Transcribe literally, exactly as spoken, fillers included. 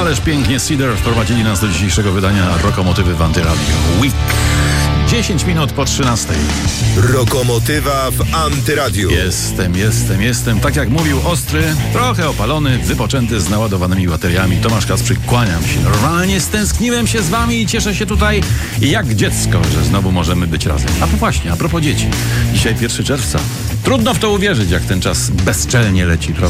Ależ pięknie Cedar wprowadzili nas do dzisiejszego wydania Rokomotywy w Antyradio Week. dziesięć minut po trzynastej. Rokomotywa w Antyradiu. Jestem, jestem, jestem. Tak jak mówił Ostry, trochę opalony, wypoczęty, z naładowanymi bateriami. Tomasz Kasprzyk, kłaniam się. Normalnie stęskniłem się z wami i cieszę się tutaj jak dziecko, że znowu możemy być razem. A to właśnie, a propos dzieci. Dzisiaj pierwszego czerwca. Trudno w to uwierzyć, jak ten czas bezczelnie leci, prawda?